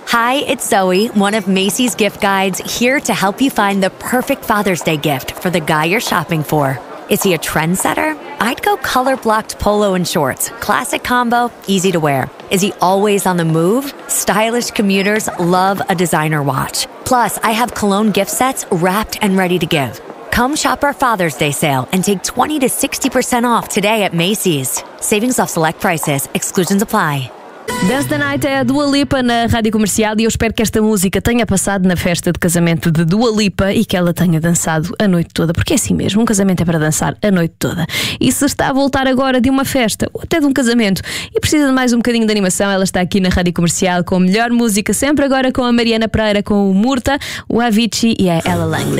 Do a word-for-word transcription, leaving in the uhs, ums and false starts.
Hi, it's Zoe, one of Macy's gift guides, here to help you find the perfect Father's Day gift for the guy you're shopping for. Is he a trendsetter? I'd go color-blocked polo and shorts. Classic combo, easy to wear. Is he always on the move? Stylish commuters love a designer watch. Plus, I have cologne gift sets wrapped and ready to give. Come shop our Father's Day sale and take twenty to sixty percent off today at Macy's. Savings off select prices. Exclusions apply. Dance the Night é a Dua Lipa na Rádio Comercial e eu espero que esta música tenha passado na festa de casamento de Dua Lipa e que ela tenha dançado a noite toda, porque é assim mesmo, um casamento é para dançar a noite toda. E se está a voltar agora de uma festa ou até de um casamento e precisa de mais um bocadinho de animação, ela está aqui na Rádio Comercial com a melhor música, sempre agora com a Mariana Pereira, com o Murta, o Avicii e a Ella Langley.